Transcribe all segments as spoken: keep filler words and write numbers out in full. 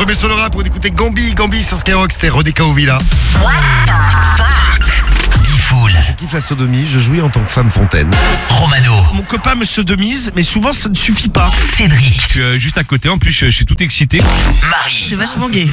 premier son rap pour écouter Gambi, Gambi sur Skyrock, c'était Rodeka Ovila. What the fuck? Diffoul. Je kiffe la sodomie, je jouis en tant que femme fontaine. Romano. Mon copain me sodomise, mais souvent ça ne suffit pas. Cédric. Je suis euh, juste à côté, en plus je, je suis tout excité. Marie. C'est vachement gay.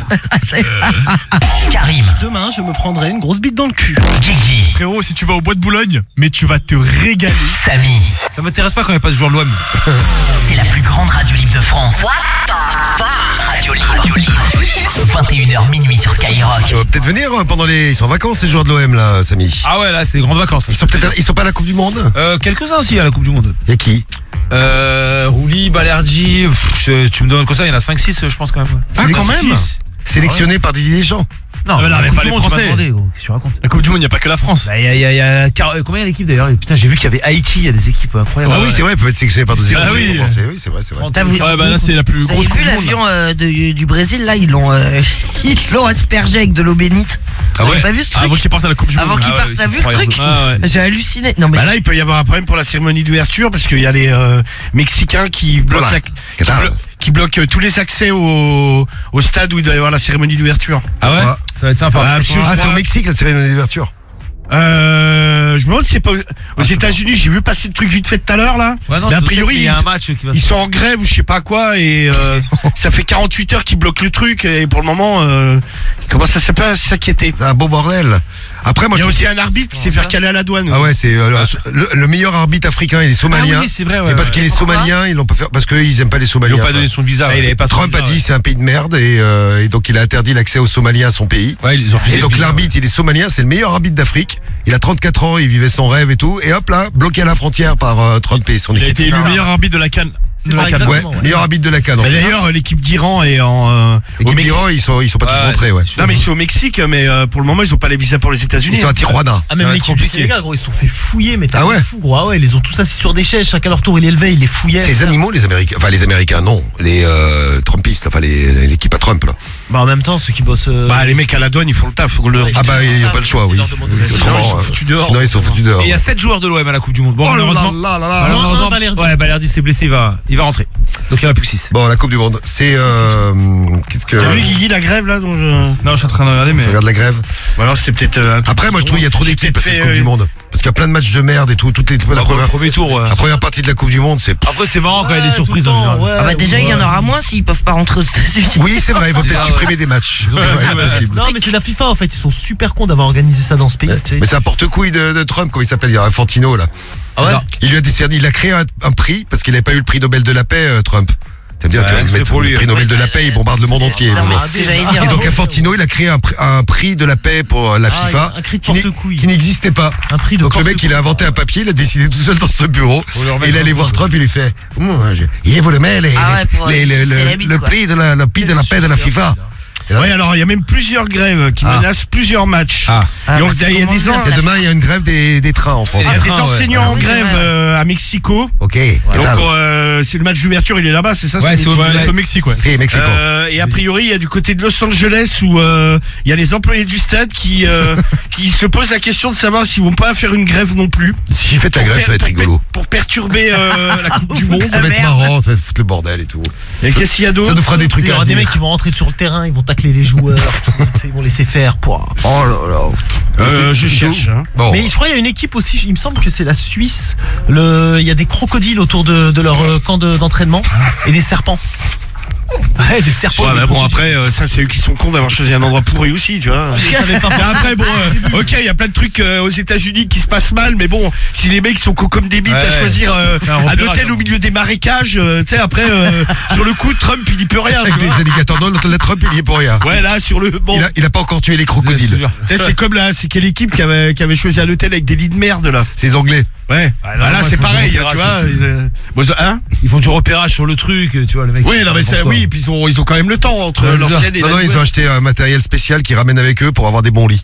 Karim. Demain, je me prendrai une grosse bite dans le cul. Guigui. Frérot, si tu vas au bois de Boulogne, mais tu vas te régaler. Samy. Ça m'intéresse pas quand il n'y a pas de joueur de l'O M. C'est la plus grande radio libre de France. What the fuck? Radio libre. Radio libre. vingt et une heures minuit sur Skyrock. Ils vont peut-être venir euh, pendant les... Ils sont en vacances, les joueurs de l'O M, là, Samy. Ah ouais, là c'est les grandes vacances. Là. Ils sont peut-être à... Ils sont pas à la Coupe du Monde. Euh, quelques-uns aussi à la Coupe du Monde. Y'a qui? Euh, Rouli, Balerdi, pff, je- tu me donnes comme ça, il y en a cinq six je pense quand même. Ah, quand même. Sélectionné par Didier Deschamps. Non, Ah, mais non, la mais Coupe pas du les Monde, tu m'as Français. demandé, gros. Qu'est-ce que tu racontes? La Coupe du Monde, il n'y a pas que la France. Bah, il y a, il y a, il y a car- euh, combien il y a d'équipes d'ailleurs? Putain, j'ai vu qu'il y avait Haïti, il y a des équipes incroyables. Ah oui, c'est vrai, ils peuvent être sélectionnés par d'autres Ah équipes. oui. J'ai pensé, oui, c'est vrai, c'est vrai. T'as vu, Ouais, bah là, c'est la plus vous avez grosse Coupe vu du Monde. l'avion euh, de- du Brésil là, ils l'ont euh, ils l'ont aspergé avec de l'eau bénite. Ah Vous avez ouais pas vu ce Ah, truc? avant qu'ils partent à la Coupe du Avant Monde. qu'ils Ah ouais, partent, oui, t'as c'est vu le incroyable. truc? Ah ouais. J'ai halluciné. Non mais Bah là, il peut y avoir un problème pour la cérémonie d'ouverture parce qu'il y a les euh, Mexicains qui bloquent, Voilà. la- qui, Qatar. blo- qui bloquent euh, tous les accès au, au stade où il doit y avoir la cérémonie d'ouverture. Ah ouais? Ah. Ça va être sympa. Ah, C'est monsieur, pas- Ah, je c'est au vois. Mexique, la cérémonie d'ouverture. Euh, je me demande si c'est pas aux, aux États-Unis. J'ai vu passer le truc vite fait tout à l'heure là. Ouais, non, Mais a c'est- priori, il y a un ils- match qui va Ils se sont en grève ou je sais pas quoi et euh, ça fait quarante-huit heures qu'ils bloquent le truc et pour le moment, euh, ils commencent à s'app- s'inquiéter. C'est un beau bordel. Après, moi, Il y je a trouve aussi un arbitre qui s'est fait caler à la douane. Ah ouais, c'est euh, le, le meilleur arbitre africain, il est somalien. Ah oui, c'est vrai, ouais, et parce ouais. qu'il est Pourquoi somalien, ils l'ont pas fait parce qu'ils aiment pas les Ils Somaliens. n'ont pas Enfin, donné son visa. Ah, ouais. il avait pas son Trump a visa, dit c'est un pays de merde et, euh, et donc il a interdit l'accès aux Somaliens à son pays. Ouais, ils ont refusé Et le donc visa, l'arbitre, il est somalien, c'est le meilleur arbitre d'Afrique. Il a trente-quatre ans, il vivait son rêve et tout. Et hop là, bloqué à la frontière par euh, Trump et son Il a équipe. été élu meilleur arbitre de la CAN. C'est De ça, la CAN. exactement. Ouais, Exactement, ouais. meilleur arbitre de la CAN. en Mais fait. d'ailleurs, l'équipe d'Iran est en. Euh, au L'équipe Mexique. d'Iran, ils sont, ils sont pas tous Ouais, rentrés, ouais. Non, mais ils sont au Mexique, mais euh, pour le moment, ils ont pas les visas pour les Ils États-Unis. sont à Tijuana. Ah, Ça même va être l'équipe du compliqué. Sénégal, gros, ils se sont fait fouiller, mais t'as Ah ouais. fou, gros. Ah ouais, ils les ont tous assis sur des chaises, chacun leur tour, il élevait, il les fouillait. C'est les animaux, les Américains. Enfin, les Américains, non. Les euh, Trumpistes, enfin, les- l'équipe à Trump, là. Bah, en même temps, ceux qui bossent. euh, Bah, les mecs à la douane, ils font le taf. Faut le... Ouais, Ah bah, ils n'ont pas le choix, oui. Ils leur demandent de C'est rester. autrement, Sinon, ils sont euh, foutus dehors. Sinon, ils sont foutus dehors. Et il y a sept joueurs de l'O M à la Coupe du Monde. Bon, Oh là malheureusement. là là là. malheureusement- Non, un Balerdi. Ouais, Balerdi s'est blessé, il va, il va rentrer. Donc il n'y en a plus que six. Bon, la Coupe du Monde, c'est... Euh, Qu'est-ce que... T'as vu, Guigui, la grève là dont je... Non, je suis en train de regarder, mais. Je regarde la grève. Bah alors, c'était peut-être. euh, un truc- Après, moi, je trouve qu'il y a trop J'ai d'équipes à peut-être cette fait, Coupe du euh, Monde. Parce qu'il y a plein de matchs de merde et tout. Toutes les, la, Après, première, le premier tour, ouais. la première partie de la Coupe du Monde, c'est... Après, c'est marrant quand il y a des Ouais, surprises tout le en temps, général. ouais, Ah bah déjà il y en ouais. aura moins s'ils peuvent pas rentrer aux États-Unis. Oui, c'est vrai, ils vont peut-être Ah, supprimer des matchs. C'est vrai, c'est possible. Non, mais c'est la FIFA en fait, ils sont super cons d'avoir organisé ça dans ce pays. tu sais. Mais c'est un porte-couille de, de Trump, comment il s'appelle? Il y a Fantino, là. Ah ouais. Il lui a décerné, il a créé un, un prix parce qu'il n'avait pas eu le prix Nobel de la paix, euh, Trump. T'aimes bien, Ouais, tu vois, c'est mettre pour lui, le prix hein. Nobel de la paix, il bombarde le monde entier. Non, mais bon. c'est ce que j'allais dire. Et donc Infantino, il a créé un, pr- un prix de la paix pour la Ah, FIFA un cri de qui n'est- porte-couille. qui n'existait pas. Un prix de Donc le mec, porte-couille. il a inventé un papier, il a décidé tout seul dans ce bureau. Faut le remettre Et il dans allait le voir bureau. Trump, il lui fait Moi, je- il vous le met les, Ah ouais, pour, les- les- euh, le, c'est la bite, le quoi. prix de la, le prix de la paix de la FIFA. Et là, Ouais, alors il y a même plusieurs grèves qui Ah. menacent plusieurs matchs. Ah. Ah, Et on- bah, il y a c'est des comment ans- ça, et ça demain, il y a une grève des, des trains en France. Il y a des trains, ouais. enseignants Ah en oui, c'est grève vrai. euh, à Mexico. Ok. Donc Attends. euh, c'est le match d'ouverture, il est là-bas, c'est ça Ouais, c'est au- l'équipe- Ouais, c'est au Mexique, ouais. Ok, Mexico. Euh, et a priori, il y a du côté de Los Angeles où euh, il y a les employés du stade qui euh, qui se posent la question de savoir s'ils vont pas faire une grève non plus. Si faites la grève, ça va être Pour- rigolo. Pour perturber euh, la Coupe du Monde. Ça va être merde. marrant, ça va foutre le bordel et tout. Et qu'est-ce qu'il y a d'autre? Ça nous fera des trucs Il y à aura des dire. mecs qui vont rentrer sur le terrain, ils vont tacler les joueurs, tout, tu sais, ils vont laisser faire. Pouah. Oh là là. Euh, je C'est cherche. tout. hein. Bon. Mais je crois qu'il y a une équipe aussi, il me semble que c'est la Suisse. Le, il y a des crocodiles autour de, de leur euh, camp de- d'entraînement et des serpents. Ouais, des serpents. Ouais, des bah bon, crocodiles. après, euh, ça, c'est eux qui sont cons d'avoir choisi un endroit pourri aussi, tu vois. Je savais pas. Et après, bon, euh, ok, il y a plein de trucs euh, aux États-Unis qui se passent mal, mais bon, si les mecs sont cons comme des bites à Ouais. choisir euh, Faire un un repérage, hôtel hein. au milieu des marécages, euh, tu sais, après, euh, sur le coup, Trump, il y peut rien, tu Avec vois. les alligators, non, la Trump, il y est pour rien. Ouais, là, sur le. Bon, Il, a, il a pas encore tué les Je te crocodiles. jure. tu sais, c'est comme là, c'est quelle équipe qui avait, qui avait choisi un hôtel avec des lits de merde, là. C'est les Anglais. Ouais, Ah, non, bah, là, moi, c'est il faut pareil, du tu vois. repérage. ils, euh, bon, hein Ils font du repérage sur le truc, tu vois, le mec. Oui, non, mais c'est, oui, et puis ils ont, ils ont quand même le temps entre Ouais, l'ancienne et Non, la non, ils nouvelle. ont acheté un matériel spécial qu'ils ramènent avec eux pour avoir des bons lits.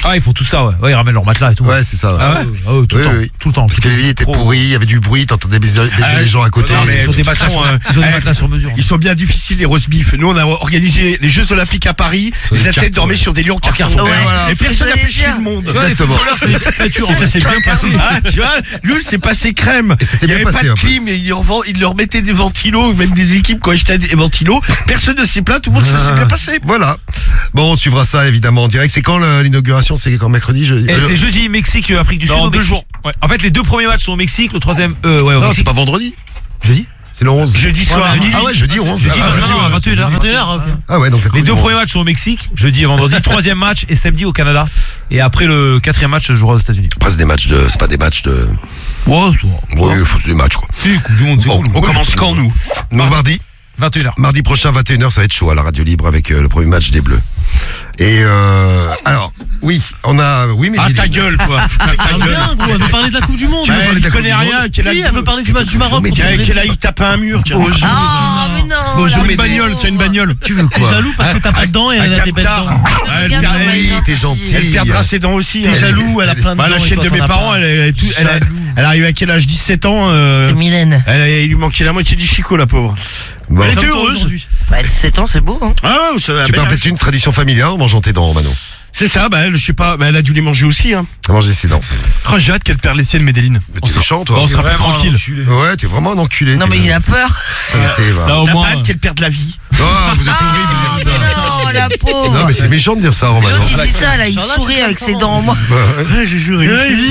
Ah, ils font tout ça, ouais. Ouais, ils ramènent leur matelas et tout. Ouais, c'est ça. Ah ouais, ah ouais, tout Oui, le temps. oui. Tout le temps. Parce que les lits étaient Trop. pourris, il y avait du bruit, t'entendais baiser, baiser Ah, les gens à côté. non, mais Ils ont de des toute matelas façon, sur- euh, ils ont des eh, matelas sur mesure. Ils sont bien difficiles les roast beef. Nous on a organisé les Jeux Olympiques à Paris. Sur des Les athlètes cartons, dormaient ouais. sur des lits en carton. carton. Ouais, Et voilà. c'est Et ce que personne n'a j'allais fait chier dire. le monde. Exactement. C'est des dictatures, ça s'est bien passé. Ah, tu vois, nous c'est passé crème. Et ça s'est Il n'y bien avait passé, pas en de clim, plus. et ils leur, vend- ils leur mettaient des ventilos, même des équipes quand j'étais des ventilos. Personne ne s'est plaint, tout le monde ça s'est bien passé. Voilà. Bon, on suivra ça évidemment en direct. C'est quand le- l'inauguration? C'est quand mercredi? Je... Et euh, c'est jeudi, Mexique, euh, Afrique du Sud. Dans au deux Mexique. jours. Ouais. En fait, les deux premiers matchs sont au Mexique, le troisième, euh, ouais, au Non, c'est Mexique. pas vendredi. Jeudi? C'est le onze. Jeudi soir. jeudi. Ah ouais, jeudi onze. Jeudi, Ah, non, jeudi. non, à vingt et une heures. vingt et une heures. Ah ouais, donc la Les Coupe deux du premiers Monde. matchs sont au Mexique, jeudi et vendredi. Troisième match et samedi au Canada. Et après le quatrième match, je jouerai aux États-Unis. Après, c'est des matchs de. C'est pas des matchs de. Ouais, c'est Oui, il faut des matchs quoi. Si, Coupe du Monde, c'est Bon, cool. On commence quand nous? Donc mardi. vingt et une heures. Mardi prochain, vingt et une heures, ça va être chaud à la radio libre avec euh, le premier match des Bleus. Et euh, alors, oui, on a. Oui, mais. Ah ta gueule quoi. Ah, ta Parle gueule. bien, gros, elle veut parler de la Coupe du Monde. Tu veux Ouais, parler de il la connaît Coupe du rien. Monde Quel Si, a elle veut parler du match du Maroc. Mais contre Quel le quel a Brésil. il tape un mur tiens. Ah, mais non. Bonjour, là, mes Une bagnole, bon. tiens, une bagnole. Tu veux T'es quoi? jaloux parce que t'as pas de dents et elle a des belles captard. dents. Elle Regarde, perd- on va Oui, les t'es gentils. gentil. Elle perdra ses dents aussi. T'es hein. jaloux, elle a plein de Bah, dents. la et chaîne toi, de t'en mes as parents, pas. elle, est tout- elle, a- Jaloux. elle arrive à quel âge? dix-sept ans. euh, C'était Mylène. elle, il lui manquait la moitié du chicot, la pauvre. Bon. Elle était Comme toi heureuse. aujourd'hui. Bah, sept ans, c'est beau, hein. Ah ouais, ça, Tu peux belle répéter une tradition familiale en mangeant tes dents, Mano. C'est ça, bah elle, je sais pas, bah, elle a dû les manger aussi. Hein. À manger ses dents. Oh, j'ai hâte qu'elle perde les siennes, Médéline. Mais On t'es sera, méchant, toi. on sera plus tranquille. Ouais, t'es vraiment un enculé. Non, t'es mais il un a peur. saleté, va. Là, au T'as moins. pas hâte qu'elle perde la vie. Oh, vous êtes horrible Ah, de dire mais ça. non, la pauvre. Non, mais c'est méchant de dire ça, Romano. L'autre, il dit ça, là, il Charlotte, sourit tu avec fais ses comment dents en moi. Bah, ouais. Ouais, j'ai juré.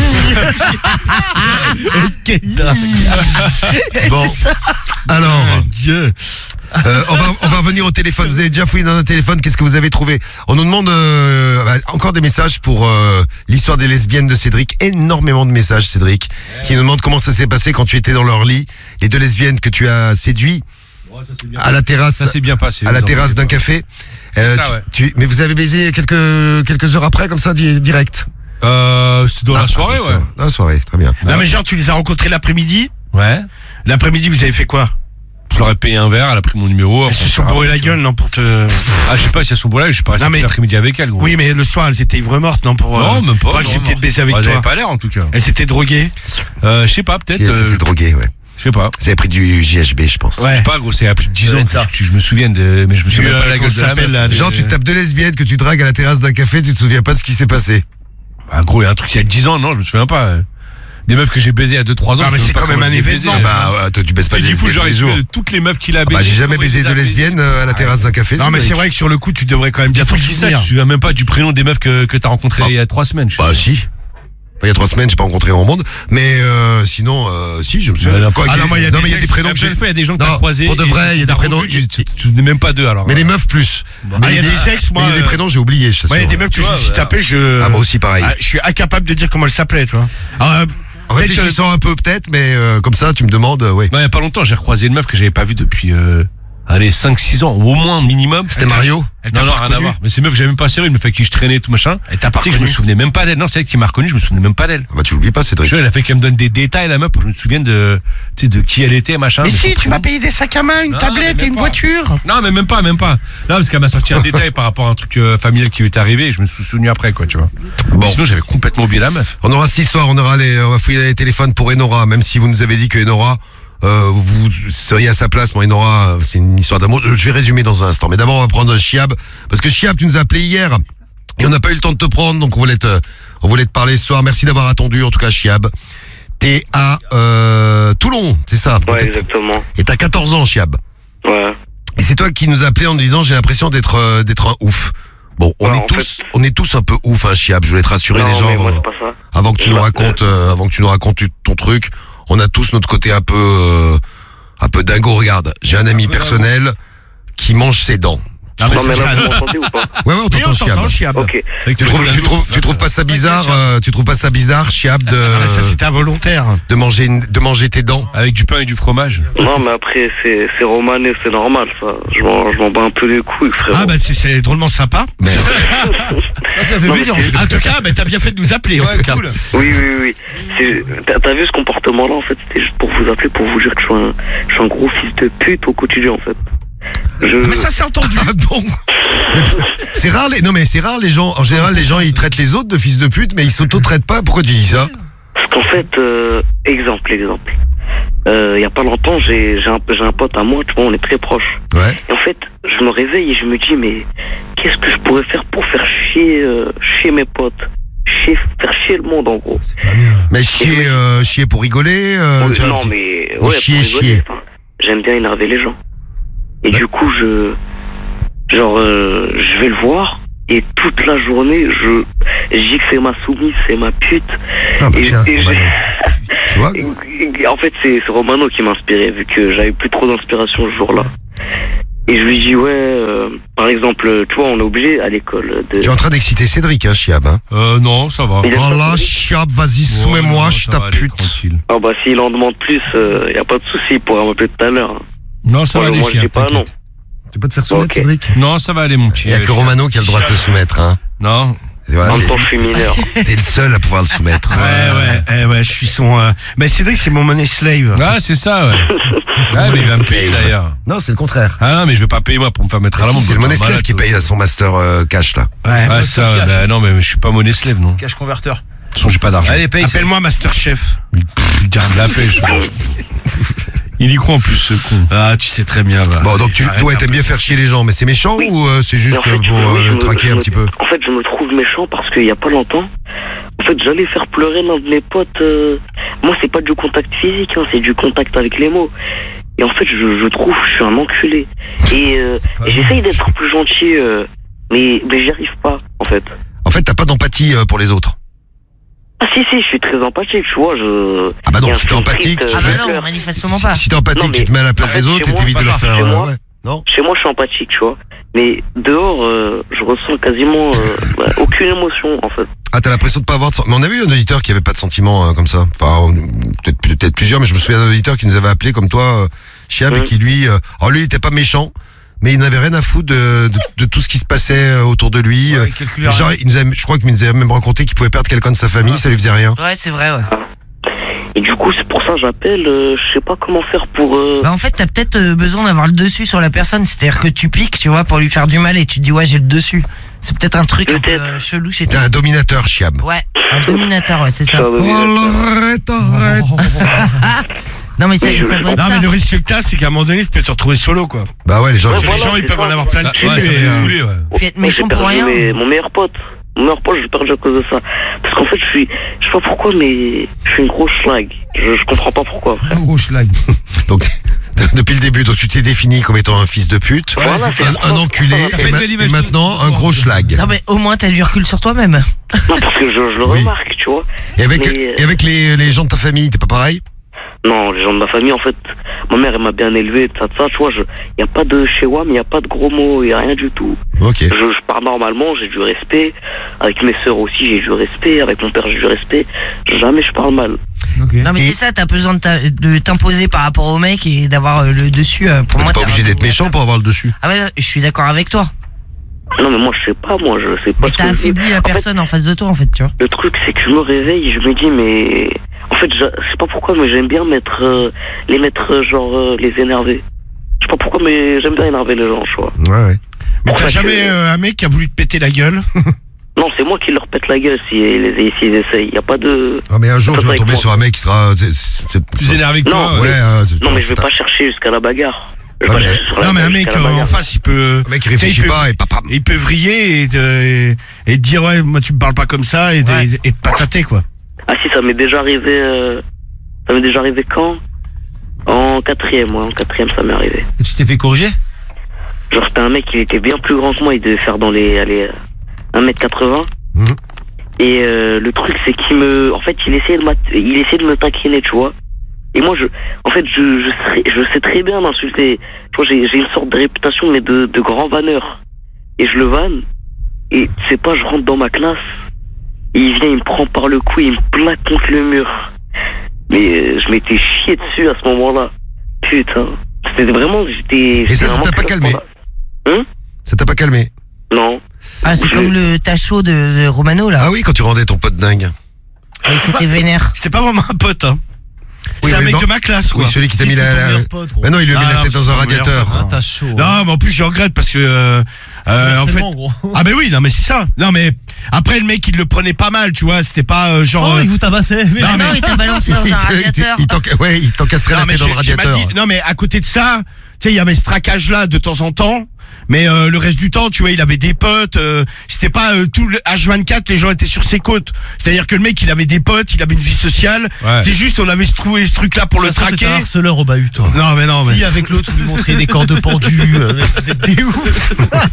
Bon, C'est ça. alors, Dieu. euh, on, va, on va revenir au téléphone. Vous avez déjà fouillé dans un téléphone, qu'est-ce que vous avez trouvé? On nous demande euh, bah, encore des messages pour euh, l'histoire des lesbiennes de Cédric. Énormément de messages, Cédric, qui nous demandent comment ça s'est passé quand tu étais dans leur lit. Les deux lesbiennes que tu as séduit à la terrasse, Ça s'est bien passé. à la vous en terrasse inquiétez d'un pas. café. Euh, ça, tu- ouais. tu- mais vous avez baisé quelques, quelques heures après, comme ça, di- direct? Euh, c'est dans Ah, la soirée, ah, ouais. Dans la soirée, très bien. Non, mais genre, tu les as rencontrés l'après-midi. Ouais. L'après-midi, vous avez fait quoi? Je leur ai payé un verre, elle a pris mon numéro. Elles après, se sont on s'est bourré la rappelé, gueule, non, pour te. Ah, je sais pas si elles sont bourrées, je suis pas resté Non, mais- toute l'après-midi avec elles, gros. Oui, mais le soir, elles étaient ivres mortes, non, pour. Non, euh, même pas. Pour accepter non, de baiser avec Bah, elles toi. avaient pas l'air, en tout cas. Elles s'étaient droguées. Euh, je sais pas, peut-être. Si, euh, C'était drogué, ouais. Je sais pas. Vous avez pris du J H B, je pense. Je Ouais. sais pas, gros, c'est à plus de dix Ça doit ans être ça. que je me souviens de. Mais je me souviens euh, pas de la comment gueule de ça la s'appelle, meuf. là, les- Genre, tu te tapes deux lesbiennes que tu dragues à la terrasse d'un café, tu te souviens pas de ce qui s'est passé. Bah, gros, il y a un truc il y a dix ans, non, je me souviens pas. Des meufs que j'ai baisées il y a deux trois ans. Ah, je mais sais c'est pas quand même comment un je les ai événement, baisées, Bah, ouais, toi, tu baisses pas C'est des du fou, lesbiennes genre, tous les il jours. se- toutes les meufs qu'il a Ah baisées. bah, j'ai jamais comment il baisé les a de baisées. lesbiennes euh, à la terrasse d'un café. Non, mais c'est vrai que sur le coup, tu devrais quand même bien Bien t'en sûr, si ça, tu souvenir. te souviens même pas du prénom des meufs que, que t'as rencontrées Ah. il y a trois semaines. je Bah, sais. si. Il y a trois semaines, j'ai pas rencontré grand monde. Mais euh, sinon, euh, si, je me souviens. Ouais, là, Quoi, ah il y a- non, moi, il y a non, des mais il y a des ex- prénoms La que j'ai. prochaine fois, il y a des gens que Non, t'as croisés. pour de vrai, il y a des prénoms- Tu tu- tu te souvenais même pas d'eux alors. Mais les meufs plus. Ah, Mais il y a des ex, mais moi. il y a des euh, prénoms, j'ai oublié, je Moi, il y a des t'assure. meufs que Tu je vois, me suis voilà. tapé, je. Ah, moi aussi, pareil. Ah, je suis incapable de dire comment elle s'appelait, tu vois. Alors, euh, En peut-être réfléchissant un peu, peut-être, mais euh, comme ça, tu me demandes, euh, ouais. Non, il y a pas longtemps, j'ai recroisé une meuf que j'avais pas vue depuis. euh, Allez, cinq six ans, au moins minimum. C'était Mario. elle t'a Non, non, pas rien à reconnu. voir. Mais c'est une meuf que j'avais même pas sérieux, une meuf avec qui je traînais, tout machin. Elle t'a pas Tu sais que je me reconnu. souvenais même pas d'elle. Non, c'est elle qui m'a reconnu, je me souvenais même pas d'elle. Ah bah, tu l'oublies pas, Cédric. Tu vois, elle a fait qu'elle me donne des détails, la meuf, pour que je me souvienne de, tu sais, de qui elle était, machin. Mais son si, tu prénom. m'as payé des sacs à main, une Non, tablette mais et une même pas. voiture. Non, mais même pas, même pas. Non, parce qu'elle m'a sorti un détail par rapport à un truc euh, familial qui lui était arrivé et je me suis souvenu après, quoi, tu vois. Bon. Mais sinon, j'avais complètement oublié la meuf. On aura cette histoire, on aura les, on va fouiller les téléphones pour Enora, même si vous nous avez dit que Enora, euh, vous seriez à sa place. Moi, Enora, c'est une histoire d'amour. Je je vais résumer dans un instant. Mais d'abord, on va prendre Chiab. Parce que Chiab, tu nous as appelé hier. Et on n'a pas eu le temps de te prendre. Donc, on voulait te, on voulait te parler ce soir. Merci d'avoir attendu, en tout cas, Chiab. T'es à, euh, Toulon, c'est ça? Ouais, T'es- exactement. Et t'as quatorze ans, Chiab. Ouais. Et c'est toi qui nous as appelé en nous disant, j'ai l'impression d'être, euh, d'être un ouf. Bon, on Ouais, est en tous, fait- on est tous un peu ouf, hein, Chiab. Je voulais te rassurer non, déjà mais avant, moi, c'est pas ça. avant que tu nous Ouais. racontes, euh, avant que tu nous racontes ton truc. On a tous notre côté un peu, euh, un peu dingo. Regarde, j'ai un ami personnel qui mange ses dents. Ah, mais Non, mais c'est ça. là, vous m'entendez ou pas? Ouais, ouais, on Oui, t'entend, on Chiab. t'entend, Chiab. Ok. Tu trouves, tu trouves, tu trouves pas ça bizarre, euh, tu trouves pas ça bizarre, Chiab, de, Ah, ça, c'était involontaire. de manger, une- de manger tes dents? Avec du pain et du fromage. Non, mais après, c'est c'est romané, c'est normal, ça. Je m'en je m'en bats un peu les couilles, frérot. Ah, bah, c'est- c'est drôlement sympa. Mais, Ça fait Non, plaisir. En tout cas, bah, t'as bien fait de nous appeler. en tout cas. Oui, oui, oui. C'est- T'as t'as vu ce comportement-là, en fait? C'était juste pour vous appeler, pour vous dire que je suis un, je suis un gros fils de pute au quotidien, en fait. Je... Mais ça, c'est entendu. ah bon? C'est rare les, non mais c'est rare les gens, en général les gens ils traitent les autres de fils de pute mais ils s'auto-traitent pas, pourquoi tu dis ça? Parce qu'en fait, euh, exemple, exemple. Euh, il y a pas longtemps, j'ai, j'ai un, j'ai un pote à moi, tu vois, on est très proches. Ouais. Et en fait, je me réveille et je me dis, mais qu'est-ce que je pourrais faire pour faire chier, euh, chier mes potes? Chier, faire chier le monde en gros. Mais chier, euh, chier pour rigoler euh, Ouais, tu vois, un non petit- mais ou ouais, chier, pour rigoler, chier. enfin, j'aime bien énerver les gens. Et Ouais. du coup, je genre euh, je vais le voir et toute la journée, je je dis que c'est ma soumise, c'est ma pute. Ah bah et, tiens, et Romano. Tu vois? et- et- en fait, c'est c'est Romano qui m'a inspiré vu que j'avais plus trop d'inspiration ce jour-là. Et je lui dis ouais, euh, par exemple, tu vois, on est obligé à l'école de. Tu es en train d'exciter Cédric, hein, Chiab. Hein. Euh, non, ça va. Il est- Oh là, Chiab, vas-y, soumets-moi, Ouais, non, je suis ça ta va aller, pute. tranquille. Ah bah s'il en demande plus, il euh, y a pas de souci, il pourra m'appeler tout à l'heure. Non, ça Moi, va aller, moi, je Chiab, dis pas non. t'inquiète. Tu peux te faire soumettre, Ok. Cédric? Non, ça va aller, mon petit. Il y a que Chiab. Romano qui a le droit de te soumettre, hein. Non. Et voilà, En même t'es- temps, je suis mineur. T'es le seul à pouvoir le soumettre. Ouais, ouais, eh ouais, je suis son. Euh... Mais Cédric, c'est mon money slave. Ah, c'est ça, ouais. Ouais, mais il va me payer d'ailleurs. Non, c'est le contraire. Ah non, mais je vais pas payer moi pour me faire mettre à la Si, montre. c'est le T'es money slave malade, qui toi. paye là, son master euh, cash là. Ouais. Ah, ça, Cash. bah, non, mais je suis pas money slave, non. De Cash converteur. toute façon, j'ai pas d'argent. Allez, paye. Appelle-moi Masterchef. Pff, garde la pêche. Il y croit en plus, ce con. Ah, tu sais très bien. Bah. Bon, donc tu Arrête ouais, un t'aimes peu. bien faire chier les gens, mais c'est méchant Oui. ou euh, c'est juste Mais en fait, euh, pour oui, euh, je me- traquer je un me- petit peu? En fait, je me trouve méchant parce qu'il y a pas longtemps, en fait, j'allais faire pleurer l'un de mes potes. euh, Moi, c'est pas du contact physique, hein, c'est du contact avec les mots. Et en fait, je, je trouve, je suis un enculé. Et, euh, et j'essaye d'être plus gentil, euh, mais, mais j'y arrive pas, en fait. En fait, t'as pas d'empathie euh, pour les autres. Ah si, si, je suis très empathique, tu vois, je... Ah bah il y non, a un si t'es film empathique, triste, tu euh, Ah bah mets- je non, pleure. manifestement Si, pas. si t'es empathique, Non, mais tu te mets à la place en fait, des autres chez et moi, t'évites de pas leur ça. faire. Chez euh, moi, ouais. Non. Chez moi, je suis empathique, tu vois. Mais dehors, euh, je ressens quasiment euh, bah, aucune émotion, en fait. Ah, t'as l'impression de pas avoir de sen- Mais on avait eu un auditeur qui avait pas de sentiments euh, comme ça. Enfin, on- peut-être peut-être plusieurs, mais je me souviens d'un auditeur qui nous avait appelé comme toi, euh, Chiab, et Mhm. qui lui, euh, alors lui, il était pas méchant, mais il n'avait rien à foutre de, de, de tout ce qui se passait euh, autour de lui. Euh, Ouais, calculeur. Genre, il nous a, je crois qu'il nous avait même raconté qu'il pouvait perdre quelqu'un de sa famille, ça lui faisait rien. Ouais, c'est vrai, ouais. Et du coup, c'est pour ça que j'appelle, euh, je sais pas comment faire pour... euh, Bah en fait, t'as peut-être euh, besoin d'avoir le dessus sur la personne, c'est-à-dire que tu piques, tu vois, pour lui faire du mal et tu te dis ouais, j'ai le dessus. C'est peut-être un truc un peu Peut-être. euh, chelou chez T'es toi. un dominateur, Chiab. Ouais, un dominateur, ouais, c'est ça. faire Oh de- là, arrête, arrête. Non mais ça, Mais je- ça doit être Non, ça. mais le résultat, c'est qu'à un moment donné, tu peux te retrouver solo, quoi. Bah ouais, les gens. Ouais, Les voilà, gens, ils c'est peuvent ça. en avoir plein de Ça, thunes. ouais, ça et, va me euh, saouler, ouais. Puis être Moi, j'ai méchant pour perdu rien. mes- mon meilleur pote. Mon meilleur pote, je l'ai perdu à cause de ça. Parce qu'en fait, je suis... Je sais pas pourquoi, mais je suis une grosse schlag. Je, je comprends pas pourquoi. Un gros schlag. Donc, depuis le début, donc tu t'es défini comme étant un fils de pute, Voilà, c'est un, pour un ça- enculé, pour ça, et, fait ma- une belle et image maintenant de- un gros schlag. Non mais au moins t'as du recul sur toi-même. Non, parce que je, je le Oui. remarque, tu vois. Et avec, Mais- et avec les, les gens de ta famille, t'es pas pareil? Non, les gens de ma famille, en fait, ma mère, elle m'a bien élevé, tout ça, tout ça, tu vois, il n'y a pas de chez-moi, mais il n'y a pas de gros mots, il n'y a rien du tout. Ok. Je, je parle normalement, j'ai du respect. Avec mes sœurs aussi, j'ai du respect. Avec mon père, j'ai du respect. Jamais je parle mal. Ok. Non mais Et- c'est ça, t'as besoin de ta- de t'imposer par rapport au mec et d'avoir euh, le dessus. euh, Pour T'es moi, pas t'es obligé un d'être méchant dominateur. pour avoir le dessus. Ah ouais, je suis d'accord avec toi. Non, mais moi, je sais pas, moi, je sais pas Mais ce t'as que je veux. affaibli la En fait, personne en face de toi en fait, tu vois. le truc, c'est que je me réveille et je me dis, mais. En fait, je, je sais pas pourquoi, mais j'aime bien mettre. euh, les mettre, euh, genre, euh, les énerver. Je sais pas pourquoi, mais j'aime bien énerver les gens, tu vois. Ouais, ouais. Mais t'as Ouais, jamais que- euh, un mec qui a voulu te péter la gueule? Non, c'est moi qui leur pète la gueule s'ils si, s'ils essayent. Il y a pas de. Ah, mais un jour, Ça tu vas avec tomber moi. sur un mec qui sera. c'est- c'est- c'est- Plus énervé que Non, toi. Ouais, ouais. euh, c'est- Non, mais je c'est vais un- pas chercher jusqu'à la bagarre. Je vais Ouais, pas mais- chercher sur la Non, mais un bagarre mec jusqu'à la euh, en bagarre. face, il peut. Le mec, il Tu sais, réfléchit il peut- pas et papam. Il peut vriller et te, et te dire, ouais, moi, tu me parles pas comme ça, et, de- Ouais. et te patater, quoi. Ah si, ça m'est déjà arrivé. euh, Ça m'est déjà arrivé quand? En quatrième, moi. En quatrième, ça m'est arrivé. Et tu t'es fait corriger? Genre, c'était un mec, il était bien plus grand que moi. Il devait faire dans les, allez, un mètre quatre-vingts. Mhm. Et euh, le truc, c'est qu'il me... En fait, il essayait de, m'at- il essayait de me taquiner, tu vois. Et moi, je... En fait, je, je, sais, je sais très bien m'insulter. Tu vois, j'ai j'ai une sorte de réputation, mais de, de grand vanneur. Et je le vanne. Et tu sais pas, je rentre dans ma classe. Et il vient, il me prend par le cou, il me plaque contre le mur. Mais euh, je m'étais chié dessus à ce moment-là. Putain. C'était vraiment... j'étais. Et ça, j'étais ça vraiment t'a pas plus à ce calmé? moment-là. Hein? Ça t'a pas calmé? Non. Ah c'est Je- comme le tacho de, de Romano là. Ah oui, quand tu rendais ton pote dingue. Et c'était vénère. C'était pas vraiment un pote, hein. Oui, c'est un mais mec non. de ma classe, quoi. Oui, celui qui t'a Si, mis c'est la. ton la- meilleur pote, gros. Mais non, il lui a mis Ah, la non, tête c'est dans un ton meilleur radiateur. pote. Ah, t'as chaud. Non, mais en plus, je regrette parce que. Euh, euh, en fait. Harcèlement, gros. Ah, ben oui, non, mais c'est ça. Non, mais après, le mec, il le prenait pas mal, tu vois. C'était pas euh, genre. Oh, euh, il vous tabassait. Mais- Non, Ah non, il t'a balancé dans Il un te- radiateur. il t'en- Ouais, il t'encastrait la non, mais tête dans le j'ai- j'ai mal radiateur. dit- non, mais à côté de ça, tu sais, il y avait ce traquage-là de temps en temps. Mais euh, le reste du temps, tu vois, il avait des potes. Euh, c'était pas euh, tout le H vingt-quatre, les gens étaient sur ses côtes. C'est-à-dire que le mec, il avait des potes, il avait une vie sociale. Ouais. C'était juste, on avait trouvé ce truc-là pour De le toute façon, t'étais traquer. un harceleur au bahut, toi. Non, mais non, mais. Si, avec l'autre, vous lui montrez des cordes pendues. euh, Vous êtes des ouf.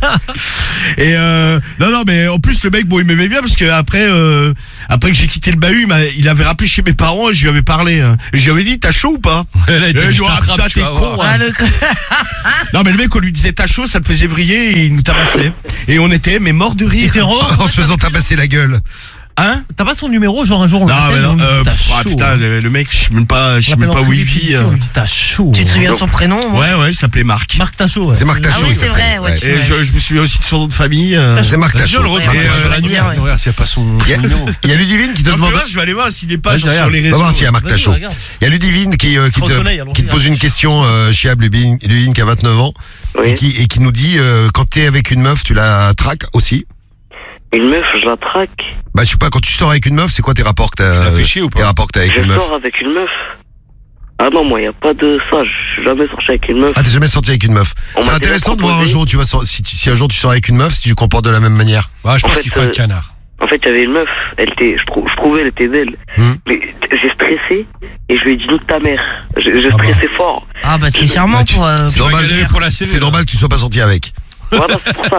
Et euh, non, non, mais en plus, le mec, bon, il m'aimait bien parce que après, euh, après que j'ai quitté le bahut, il, m'a- il avait rappelé chez mes parents et je lui avais parlé. euh, Et je lui avais dit, t'as chaud ou pas? Là, il Eh, t'a dit, je vois, je t'attrape, putain, tu t'es vas con, voir. hein. Ah, le... Non, mais le mec, on lui disait, t'as chaud, ça le faisait vriller et il nous tabassait. Et on était, mais mort de rire. Hétéro. En se faisant tabasser la gueule. Hein? T'as pas son numéro, genre un jour on Non, l'appelle, mais non, on lui dit, euh, t'as pff, ah, chaud. putain, le, le mec, je sais même pas, je sais On même l'appelle pas en où il privé, vit. on euh. lui dit, t'as chaud. Tu te souviens de son prénom moi Ouais, ouais, il s'appelait Marc. Marc Tachot, ouais. C'est Marc Ah Tachot. oui, il c'est s'appelle. vrai, ouais, tu Et m'as- je, je me souviens aussi de son nom de famille. euh. C'est Marc Vas-y, on le Tachot. retrouve Ouais, sur ouais, la ouais. nuit. Ouais. Regarde s'il n'y a pas son Il y a- son numéro. il y a Ludivine qui te Non, demande. fais voir, je vais aller voir s'il est pas Vas-y, genre, sur regarde. les Va réseaux. voir s'il y a Marc Vas-y, Tachot. regarde. Il y a Ludivine qui, euh, qui, sera au te, soleil, allons-y, qui te pose regarde. une question, euh, Chiab, Ludivine, Ludivine qui a vingt-neuf ans, et, Oui. qui, et qui nous dit, euh, quand t'es avec une meuf, tu la traques aussi. Une meuf, je la traque. Bah, je sais pas, quand tu sors avec une meuf, c'est quoi tes rapports que t'as, Tu l'as fait chier ou pas tes rapports que t'as avec Je une meuf? sors avec une meuf. Ah non, moi, y a pas de ça. Je suis jamais sorti avec une meuf. Ah, t'es jamais sorti avec une meuf. On C'est m'a intéressant déjà de voir un proposé. jour où tu vas sor- si, tu- si un jour tu sors avec une meuf, si tu te comportes de la même manière. Ouais, je En pense fait, qu'il fera le euh, canard. En fait, il y avait une meuf. Elle était, je, trou- je trouvais, elle était belle. Hmm. Mais j'ai stressé et je lui ai dit nique ta mère. J'ai j'ai Ah bah. stressé fort. Ah bah c'est charmant Bah, tu- pour... euh, C'est Tu vas normal, galérer pour la C V, c'est là. normal que tu sois pas sorti avec. Voilà, c'est pour ça.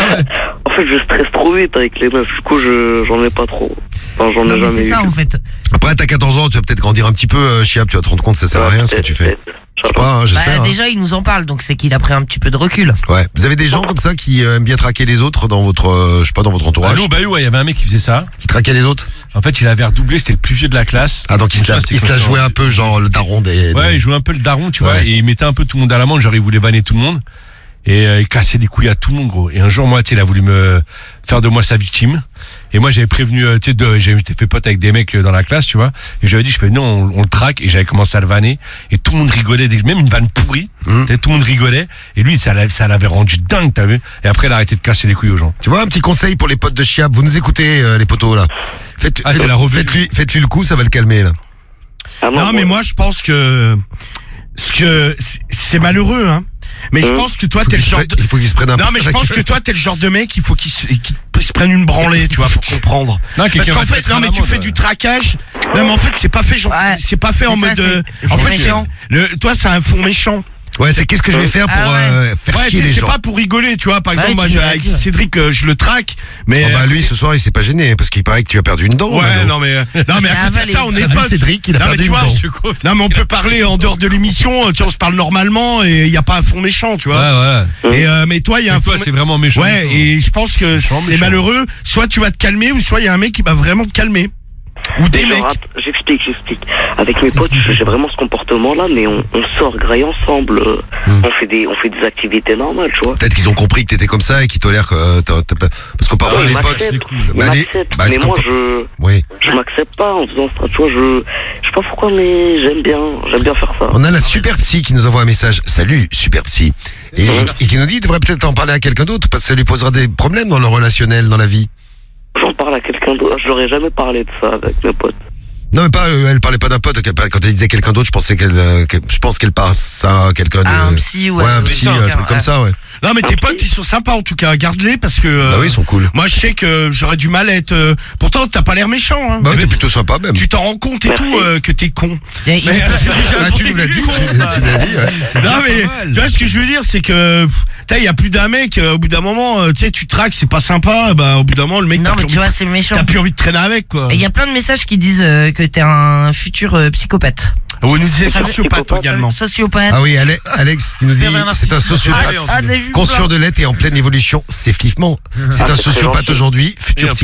En fait, je stresse trop vite avec les meufs. Du coup, je j'en ai pas trop. Enfin, j'en ai Non mais jamais c'est eu. ça en fait. Après, t'as quatorze ans, tu vas peut-être grandir un petit peu, euh, Chiab, tu vas te rendre compte que ça sert à rien ce que tu fais. Je sais pas, hein, Bah, j'espère. hein. déjà il nous en parle donc c'est qu'il a pris un petit peu de recul. Ouais. Vous avez des gens comme ça qui euh, aiment bien traquer les autres dans votre, euh, je sais pas, dans votre Ah entourage, non, bah oui, ouais, il y avait un mec qui faisait ça. qui traquaient les autres. En fait, il avait redoublé, c'était le plus vieux de la classe. Ah, donc il Une se la, fois, c'était il se la quand- jouait un peu, genre le daron des. Ouais, des- il jouait un peu le daron, tu vois, Ouais. et il mettait un peu tout le monde à l'amende, genre il voulait vanner tout le monde. Et euh, il cassait les couilles à tout le monde, gros. Et un jour, moi, tu sais, il a voulu me faire de moi sa victime. Et moi, j'avais prévenu, euh, tu sais, de- j'avais été fait pote avec des mecs euh, dans la classe, tu vois. Et j'avais dit, je fais, non, on, on le traque. Et j'avais commencé à le vanner. Et tout le monde rigolait, dès- même une vanne pourrie. Mhm. Tu sais, tout le monde rigolait. Et lui, ça l'a- ça l'avait rendu dingue, t'as vu. Et après, il a arrêté de casser les couilles aux gens. Tu vois, un petit conseil pour les potes de Chiab. Vous nous écoutez, euh, les potos, là. Faites, Ah, c'est faites- la revue. faites-lui, faites-lui le coup, ça va le calmer, là. Ah Non, mais moi, je pense que. Ce que. c'est- C'est malheureux, hein. Mais je Hum. pense que toi, Faut t'es le qu'il se genre prenne- de. Il faut qu'il se prenne un Non, peu mais je la pense gueule. que toi, t'es le genre de mec, il faut qu'il se, qu'il se prenne une branlée, tu vois, pour comprendre. Non, Parce quelqu'un qu'en va te fait, mettre non, à mais tu l'amende, fais ouais. du traquage. Non, mais en fait, c'est pas fait, genre, Ouais. c'est pas fait en C'est ça, mode. euh, c'est- En c'est fait, méchant. le, toi, c'est un fond méchant. Ouais, c'est qu'est-ce que je vais faire pour Ah ouais. euh, faire Ouais, chier tu sais, les c'est gens. pas pour rigoler, tu vois. Par Bah exemple, oui, moi, tu je- me l'as avec dit. Cédric, euh, je le traque, mais. Oh bah lui, ce soir, il s'est pas gêné parce qu'il paraît que tu as perdu une dent. Ouais, Mano. non, mais. euh, Non, mais à côté de ça, on est T'as vu potes. Cédric, il a Non, mais perdu tu une vois, dent. je- Non, mais on peut parler en dehors de l'émission, tu vois, on se parle normalement et il n'y a pas un fond méchant, tu Ouais, vois. ouais. Et euh, mais toi, il y a un Une fond. fois, c'est vraiment méchant. Ouais, méchant. et je pense que Méchant, c'est méchant. malheureux. Soit tu vas te calmer, ou soit il y a un mec qui va vraiment te calmer. Ou des Mais mecs. genre, att- J'explique, j'explique. Avec mes potes, j'ai vraiment ce comportement-là, mais on, on sort graille ensemble. euh, Hmm. On fait des, on fait des activités normales, tu vois. Peut-être qu'ils ont compris que t'étais comme ça et qu'ils tolèrent que euh, t'as- t'as pas- parce que parfois Ouais, les ils potes. m'acceptent, couilles. ils Bah, les- m'acceptent, bah, c'est mais comme moi, quand- je, Oui. je m'accepte pas en faisant ça, tu vois. Je, je sais pas pourquoi, mais j'aime bien, j'aime bien faire ça. On a la super psy qui nous envoie un message. Salut, super psy. Et, et qui nous dit, il devrait peut-être en parler à quelqu'un d'autre parce que ça lui posera des problèmes dans le relationnel, dans la vie. J'en parle à quelqu'un d'autre. Je leur ai jamais parlé de ça avec mes potes. Non, mais pas, euh, elle parlait pas d'un pote. qu'elle parlait- Quand elle disait quelqu'un d'autre, je pensais qu'elle, euh, que- je pense qu'elle passe ça à quelqu'un de. Ah, un psy, ouais. Ouais, un ouais, psy, ouais, un truc ouais. comme ça, ouais. Non, mais tes potes, ils sont sympas en tout cas. Garde-les parce que. euh, Bah oui, ils sont cool. Moi, je sais que j'aurais du mal à être. euh, Pourtant, t'as pas l'air méchant, hein. Bah, Mais t'es plutôt sympa même. tu t'en rends compte et Merci. tout euh, que t'es con. Il y a- il y a- Mais, euh, c'est déjà Ah, bon, tu t'es nous l'as dit, con, tu, tu bah. l'as dit, ouais. Non mais pas mal. tu vois ce que je veux dire, c'est que pff, t'as, il y a plus d'un mec, euh, au bout d'un moment, euh, tu sais, tu traques, c'est pas sympa, bah au bout d'un moment le mec Non t'as mais plus, tu envie, vois c'est méchant. t'as plus envie de traîner avec quoi. Et il y a plein de messages qui disent euh, que t'es un futur euh, psychopathe. Vous nous disiez Ah, sociopathe psychopathe, également. Sociopathe. Ah oui, Ale- Alex qui nous dit, Pervers c'est un narcissique. sociopathe. Ah, ah, des vues Conscient plein. de l'être et en pleine évolution, c'est flippant. C'est Ah, un c'est très sociopathe gentil. aujourd'hui, futur Et un